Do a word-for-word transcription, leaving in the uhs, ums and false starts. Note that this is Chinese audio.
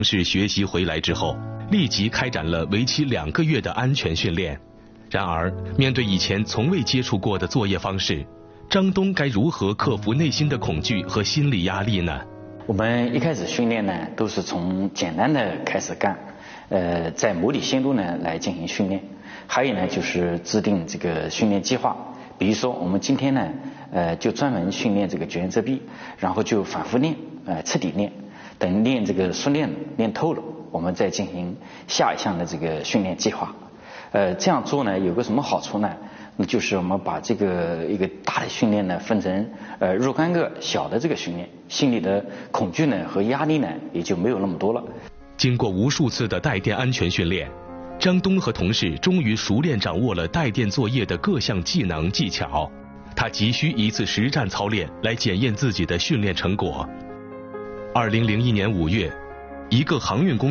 是学习回来之后，立即开展了为期两个月的安全训练。然而，面对以前从未接触过的作业方式，张东该如何克服内心的恐惧和心理压力呢？ 我们一开始训练呢，都是从简单的开始干，呃，在模拟线路呢来进行训练。还有呢，就是制定这个训练计划。比如说，我们今天呢，呃，就专门训练这个绝缘遮蔽，然后就反复练，呃，彻底练。等练这个熟练练透了，我们再进行下一项的这个训练计划。呃，这样做呢，有个什么好处呢？那就是我们把这个一个大的训练呢分成呃若干个小的这个训练，心里的恐惧呢和压力呢也就没有那么多了。 经过无数次的带电安全训练，张东和同事终于熟练掌握了带电作业的各项技能技巧。他急需一次实战操练来检验自己的训练成果。二零零一年五月，一个航运公